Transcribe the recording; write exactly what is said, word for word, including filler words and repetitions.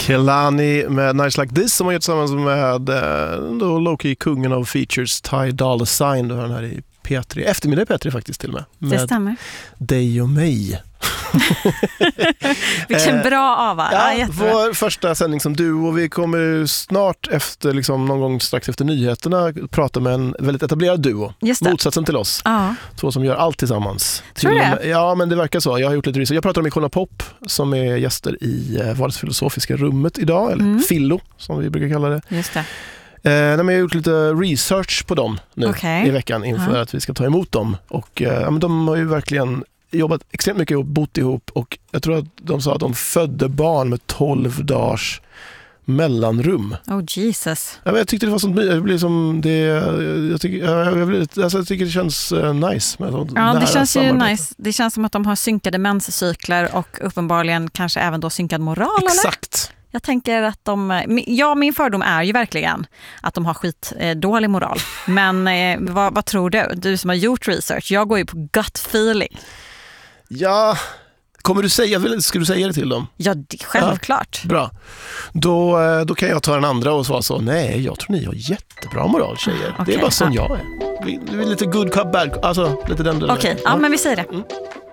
Kehlani med Nice Like This som har gjort tillsammans med eh, då Loki, kungen av features, Ty Dolla Sign. Du har den här i P tre. Eftermiddag i P tre faktiskt till och med. med det stämmer. Dig och mig. Vilken bra ava. Ja, ja, vår första sändning som du, och vi kommer snart efter, liksom någon gång strax efter nyheterna, prata med en väldigt etablerad duo. Motsatsen till oss. Ja. Två som gör allt tillsammans. Tror till du med, ja, men det verkar så. Jag har gjort lite research. Jag pratar om Icona Pop som är gäster i eh, Vardagsfilosofiska rummet idag, eller mm. Fillo som vi brukar kalla det. Just det. Eh, jag har gjort lite research på dem nu okay. i veckan inför ja. att vi ska ta emot dem. Och eh, ja, men de har ju verkligen jobbat extremt mycket och bott ihop, och jag tror att de sa att de födde barn med tolv dagars mellanrum. Oh Jesus. Ja, men jag tyckte det var sånt, jag blir som det jag tycker jag, jag, blir, alltså, jag tycker det känns uh, nice med sånt. Ja, det känns ju nice. Det känns som att de har synkade menscykler och uppenbarligen kanske även då synkad moral. Exakt. Eller? Jag tänker att de, ja, min fördom är ju verkligen att de har skit eh, dålig moral. Men eh, vad, vad tror du? Du som har gjort research, jag går ju på gut feeling. Ja, kommer du säga, ska du säga det till dem? Ja, det, självklart. Ja, bra. Då, då kan jag ta den andra och svara så, nej, jag tror ni har jättebra moral, tjejer. Okay, det är bara som ja. jag är. Du är lite good cop, bad, alltså lite den. Okej, okay, ja, ja, men vi säger det. Mm.